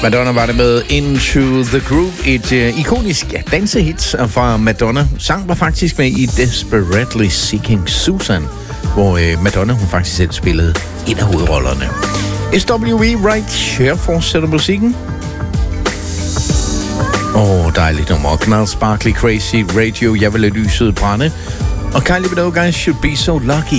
Madonna var det med Into the Groove, et ikonisk dansehit fra Madonna. Sang var faktisk med i Desperately Seeking Susan, hvor Madonna hun faktisk selv spillede en af hovedrollerne. SWV Right, her fortsætter musikken. Dejligt nummer. Knald Sparkly Crazy Radio, jeg vil lade lyset brænde. Og Kylie Minogue, Guys Should Be So Lucky.